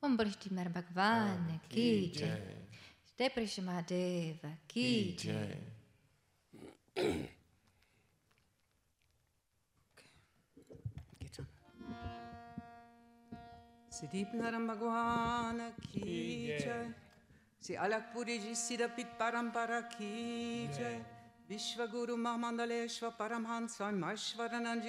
Om Brishtimar Bhagwan Ki Jai. Ste Prishamadeva Ki Jai. Siddhi Naram Bhagwan Ki Jai. Si Alakpuri Ji Siddhapit Parampara Ki Jai. Vishwaguru Mahamandaleshwa Paramhansa Maishwaranand